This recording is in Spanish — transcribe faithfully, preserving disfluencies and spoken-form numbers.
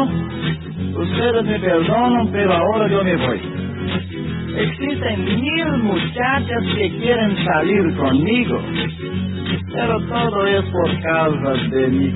bueno, ustedes me perdonan, pero ahora yo me voy. Existen mil muchachas que quieren salir conmigo, pero todo es por causa de mi